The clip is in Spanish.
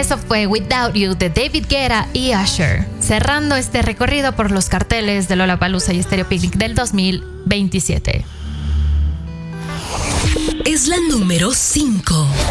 Eso fue Without You de David Guetta y Usher, cerrando este recorrido por los carteles de Lollapalooza y Stereo Picnic del 2027. Es la número 5.